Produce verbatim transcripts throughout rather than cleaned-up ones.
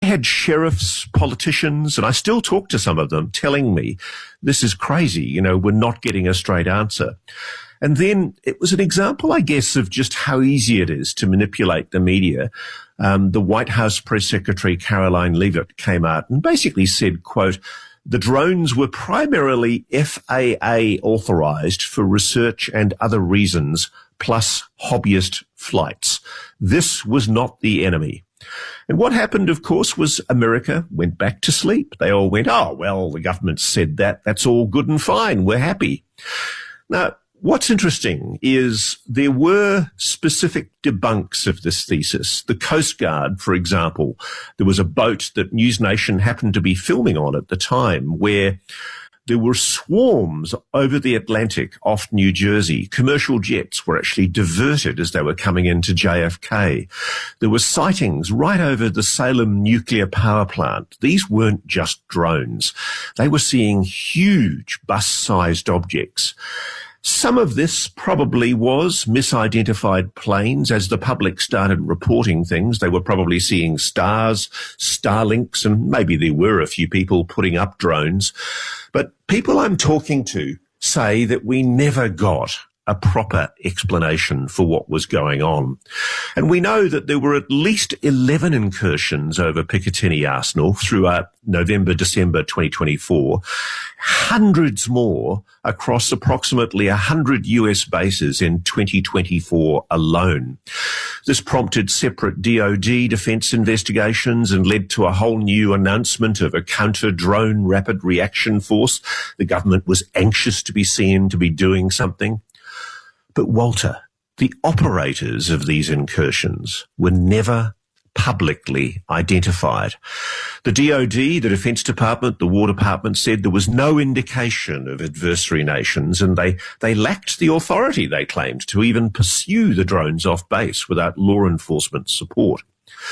had sheriffs, politicians, and I still talk to some of them telling me this is crazy. You know, we're not getting a straight answer. And then it was an example, I guess, of just how easy it is to manipulate the media. Um, the White House press secretary, Caroline Leavitt, came out and basically said, quote, the drones were primarily F A A authorized for research and other reasons, plus hobbyist flights. This was not the enemy. And what happened, of course, was America went back to sleep. They all went, oh, well, the government said that. That's all good and fine. We're happy. Now, what's interesting is there were specific debunks of this thesis. The Coast Guard, for example, there was a boat that News Nation happened to be filming on at the time where there were swarms over the Atlantic off New Jersey. Commercial jets were actually diverted as they were coming into J F K. There were sightings right over the Salem nuclear power plant. These weren't just drones. They were seeing huge bus-sized objects. Some of this probably was misidentified planes. As the public started reporting things, they were probably seeing stars, Starlinks, and maybe there were a few people putting up drones. But people I'm talking to say that we never got a proper explanation for what was going on. And we know that there were at least eleven incursions over Picatinny Arsenal throughout November, December twenty twenty-four, hundreds more across approximately one hundred U S bases in twenty twenty-four alone. This prompted separate D O D defense investigations and led to a whole new announcement of a counter-drone rapid reaction force. The government was anxious to be seen to be doing something. But Walter, the operators of these incursions were never publicly identified. The D O D, the Defense Department, the War Department said there was no indication of adversary nations, and they, they lacked the authority, they claimed, to even pursue the drones off base without law enforcement support.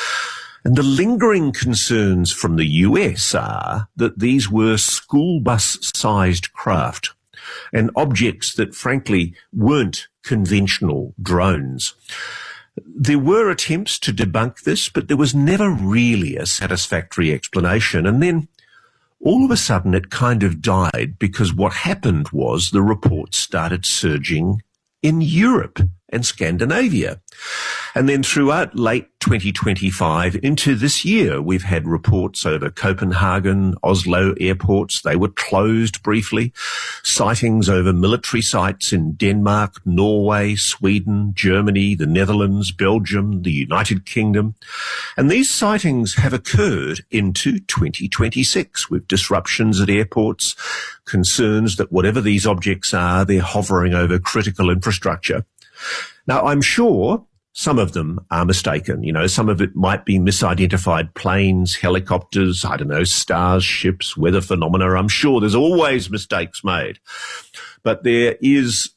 And the lingering concerns from the U S are that these were school bus-sized craft and objects that, frankly, weren't conventional drones. There were attempts to debunk this, but there was never really a satisfactory explanation. And then all of a sudden it kind of died because what happened was the reports started surging in Europe and Scandinavia. And then throughout late twenty twenty-five into this year, we've had reports over Copenhagen, Oslo airports. They were closed briefly. Sightings over military sites in Denmark, Norway, Sweden, Germany, the Netherlands, Belgium, the United Kingdom. And these sightings have occurred into twenty twenty-six with disruptions at airports, concerns that whatever these objects are, they're hovering over critical infrastructure. Now, I'm sure some of them are mistaken. You know, some of it might be misidentified planes, helicopters, I don't know, stars, ships, weather phenomena. I'm sure there's always mistakes made. But there is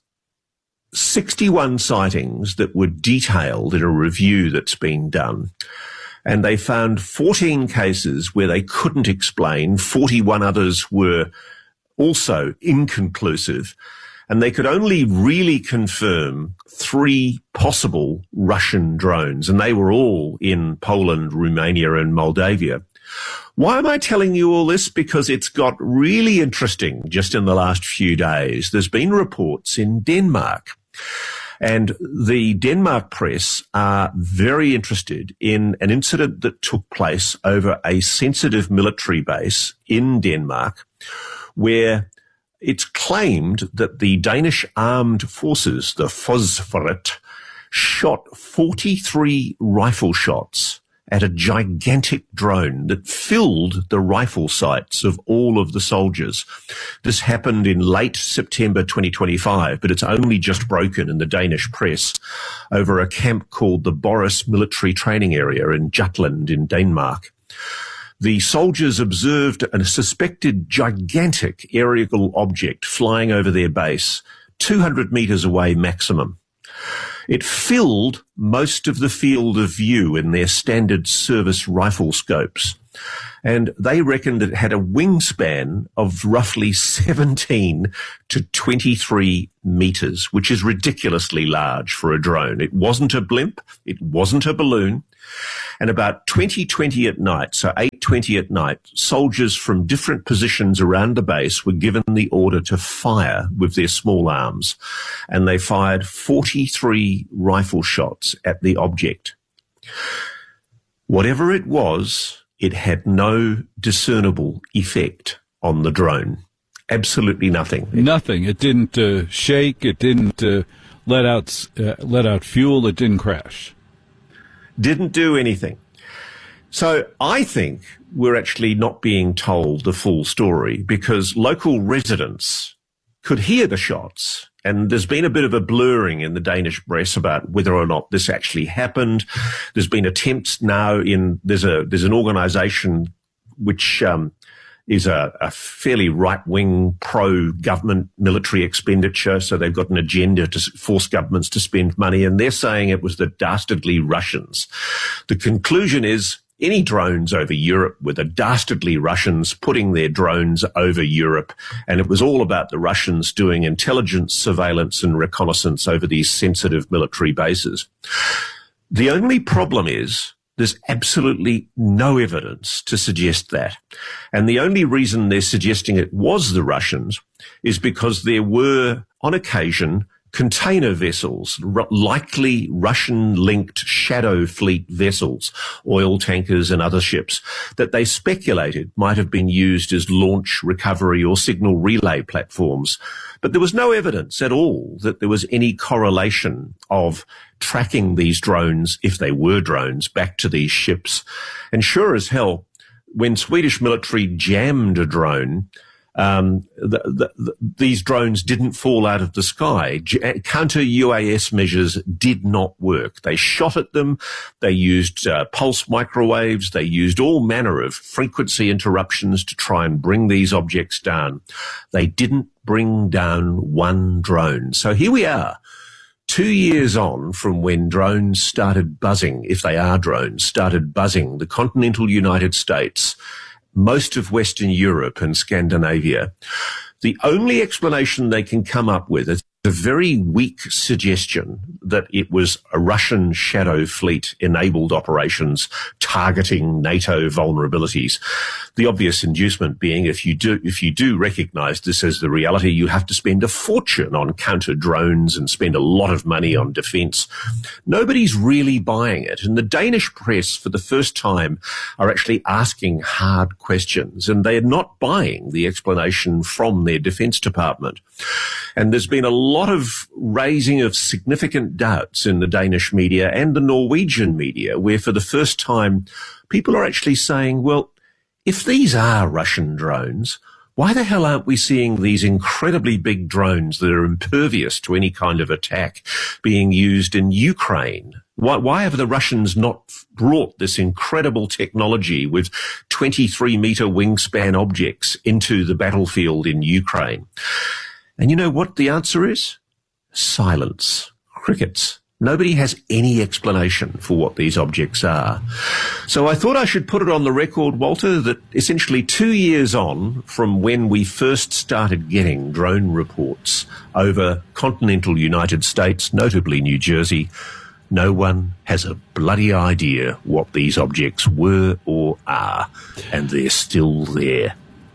sixty-one sightings that were detailed in a review that's been done. And they found fourteen cases where they couldn't explain. forty-one others were also inconclusive. And they could only really confirm three possible Russian drones, and they were all in Poland, Romania, and Moldavia. Why am I telling you all this? Because it's got really interesting just in the last few days. There's been reports in Denmark, and the Denmark press are very interested in an incident that took place over a sensitive military base in Denmark where it's claimed that the Danish armed forces, the Forsvaret, shot forty-three rifle shots at a gigantic drone that filled the rifle sights of all of the soldiers. This happened in late September twenty twenty-five, but it's only just broken in the Danish press over a camp called the Boris Military Training Area in Jutland in Denmark. The soldiers observed a suspected gigantic aerial object flying over their base, two hundred meters away maximum. It filled most of the field of view in their standard service rifle scopes, and they reckoned it had a wingspan of roughly seventeen to twenty-three meters, which is ridiculously large for a drone. It wasn't a blimp. It wasn't a balloon. And about twenty twenty at night, so eight twenty at night, soldiers from different positions around the base were given the order to fire with their small arms. And they fired forty-three rifle shots at the object. Whatever it was, it had no discernible effect on the drone. Absolutely nothing. Nothing. It didn't uh, shake. It didn't uh, let out uh, let out fuel. It didn't crash. Didn't do anything. So I think we're actually not being told the full story, because local residents could hear the shots. And there's been a bit of a blurring in the Danish press about whether or not this actually happened. There's been attempts now in, there's a, there's an organization which, um, is a, a fairly right-wing pro-government military expenditure. So they've got an agenda to force governments to spend money, and they're saying it was the dastardly Russians. The conclusion is any drones over Europe were the dastardly Russians putting their drones over Europe, and it was all about the Russians doing intelligence, surveillance and reconnaissance over these sensitive military bases. The only problem is there's absolutely no evidence to suggest that. And the only reason they're suggesting it was the Russians is because there were, on occasion, container vessels, r- likely Russian-linked shadow fleet vessels, oil tankers and other ships, that they speculated might have been used as launch, recovery or signal relay platforms. But there was no evidence at all that there was any correlation of tracking these drones, if they were drones, back to these ships. And sure as hell, when Swedish military jammed a drone, Um, the, the, the, these drones didn't fall out of the sky. J- counter U A S measures did not work. They shot at them. They used uh, pulse microwaves. They used all manner of frequency interruptions to try and bring these objects down. They didn't bring down one drone. So here we are, two years on from when drones started buzzing, if they are drones, started buzzing the continental United States, most of Western Europe and Scandinavia. The only explanation they can come up with is a very weak suggestion that it was a Russian shadow fleet enabled operations targeting NATO vulnerabilities. The obvious inducement being if you do, if you do recognize this as the reality, you have to spend a fortune on counter drones and spend a lot of money on defense. Nobody's really buying it. And the Danish press for the first time are actually asking hard questions, and they're not buying the explanation from their defense department. And there's been a lot of raising of significant doubts in the Danish media and the Norwegian media, where for the first time people are actually saying, well, if these are Russian drones, why the hell aren't we seeing these incredibly big drones that are impervious to any kind of attack being used in Ukraine? Why, why have the Russians not brought this incredible technology with twenty-three meter wingspan objects into the battlefield in Ukraine? And you know what the answer is? Silence. Crickets. Nobody has any explanation for what these objects are. So I thought I should put it on the record, Walter, that essentially two years on from when we first started getting drone reports over continental United States, notably New Jersey, no one has a bloody idea what these objects were or are, and they're still there.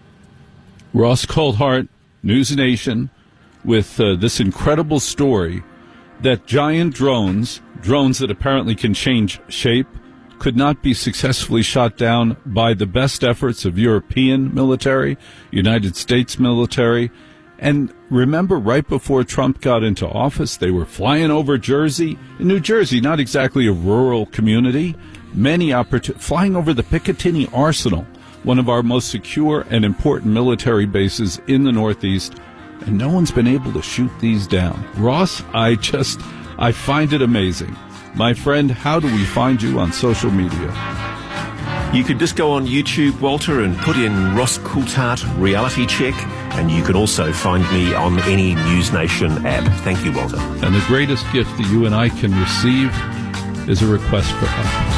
Ross Coulthart, News Nation, with uh, this incredible story that giant drones, drones that apparently can change shape, could not be successfully shot down by the best efforts of European military, United States military. And remember, right before Trump got into office, they were flying over Jersey. In New Jersey, not exactly a rural community, many opportunities, flying over the Picatinny Arsenal, one of our most secure and important military bases in the Northeast, and no one's been able to shoot these down. Ross, I just, I find it amazing. My friend, how do we find you on social media? You could just go on YouTube, Walter, and put in Ross Coulthart Reality Check, and you can also find me on any News Nation app. Thank you, Walter. And the greatest gift that you and I can receive is a request for help.